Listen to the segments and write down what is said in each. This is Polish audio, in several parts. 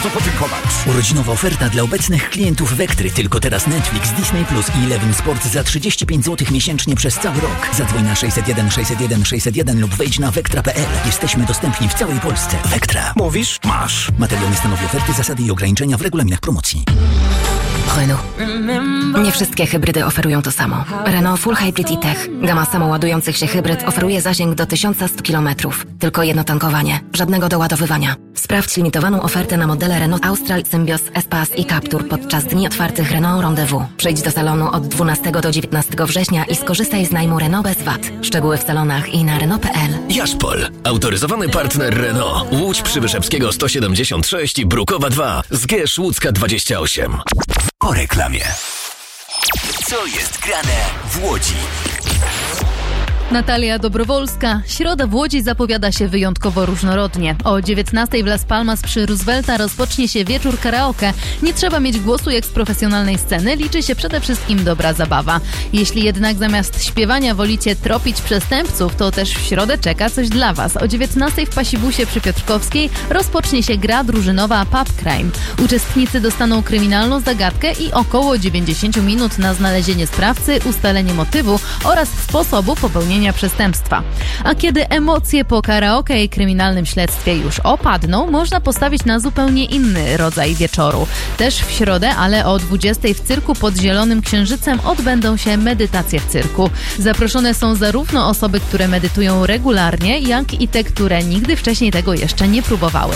bardzo podziękować. Urodzinowa oferta dla obecnych klientów Vectry. Tylko teraz Netflix, Disney Plus i Eleven Sport za 35 zł miesięcznie przez cały rok. Zadzwoń na 601 601 601 lub wejdź na vectra.pl. Jesteśmy dostępni w całej Polsce. Vectra. Mówisz? Masz. Materiał nie stanowi oferty, zasady i ograniczenia w regulaminach promocji. Renault. Nie wszystkie hybrydy oferują to samo. Renault Full Hybrid e-Tech, gama samoładujących się hybryd, oferuje zasięg do 1100 km. Tylko jedno tankowanie, żadnego doładowywania. Sprawdź limitowaną ofertę na modele Renault Austral, Symbios, Espace i Captur podczas dni otwartych Renault Rendezvous. Przyjdź do salonu od 12 do 19 września i skorzystaj z najmu Renault bez VAT. Szczegóły w salonach i na Renault.pl. Jaszpol, autoryzowany partner Renault. Łódź Przywyszewskiego 176 i Brukowa 2. Zgierz Łódzka 28. Po reklamie. Co jest grane w Łodzi? Natalia Dobrowolska. Środa w Łodzi zapowiada się wyjątkowo różnorodnie. O 19:00 w Las Palmas przy Roosevelta rozpocznie się wieczór karaoke. Nie trzeba mieć głosu jak z profesjonalnej sceny, liczy się przede wszystkim dobra zabawa. Jeśli jednak zamiast śpiewania wolicie tropić przestępców, to też w środę czeka coś dla Was. O 19:00 w Pasibusie przy Piotrkowskiej rozpocznie się gra drużynowa Pub Crime. Uczestnicy dostaną kryminalną zagadkę i około 90 minut na znalezienie sprawcy, ustalenie motywu oraz sposobu popełnienia przestępstwa. A kiedy emocje po karaoke i kryminalnym śledztwie już opadną, można postawić na zupełnie inny rodzaj wieczoru. Też w środę, ale o 20:00 w cyrku pod Zielonym Księżycem odbędą się medytacje w cyrku. Zaproszone są zarówno osoby, które medytują regularnie, jak i te, które nigdy wcześniej tego jeszcze nie próbowały.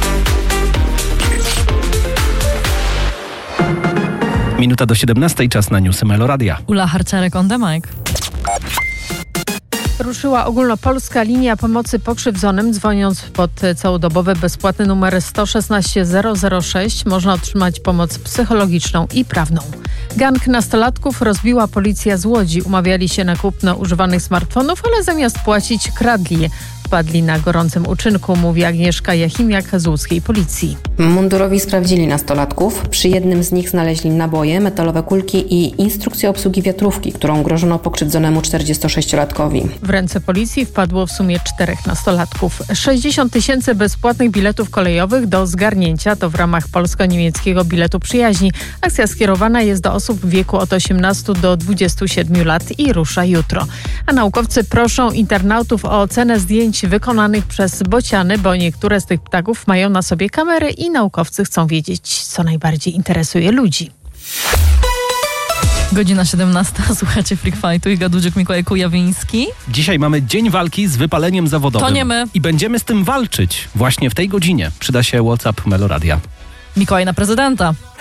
Minuta do 17:00, czas na newsy Meloradia. Ula Harciarek on the mic. Ruszyła ogólnopolska linia pomocy pokrzywdzonym. Dzwoniąc pod całodobowy bezpłatny numer 116 006 można otrzymać pomoc psychologiczną i prawną. Gang nastolatków rozbiła policja z Łodzi. Umawiali się na kupno używanych smartfonów, ale zamiast płacić kradli je. Wpadli na gorącym uczynku, mówi Agnieszka Jachimiak z łódzkiej policji. Mundurowi sprawdzili nastolatków. Przy jednym z nich znaleźli naboje, metalowe kulki i instrukcję obsługi wiatrówki, którą grożono pokrzywdzonemu 46-latkowi. W ręce policji wpadło w sumie 4 nastolatków. 60 000 bezpłatnych biletów kolejowych do zgarnięcia to w ramach polsko-niemieckiego biletu przyjaźni. Akcja skierowana jest do osób w wieku od 18 do 27 lat i rusza jutro. A naukowcy proszą internautów o ocenę zdjęć wykonanych przez bociany, bo niektóre z tych ptaków mają na sobie kamery i naukowcy chcą wiedzieć, co najbardziej interesuje ludzi. Godzina 17. Słuchacie Freak Fightu i Gadudziuk Mikołaj Kujawiński. Dzisiaj mamy dzień walki z wypaleniem zawodowym. To nie my. I będziemy z tym walczyć. Właśnie w tej godzinie przyda się WhatsApp Meloradia. Mikołaj na prezydenta.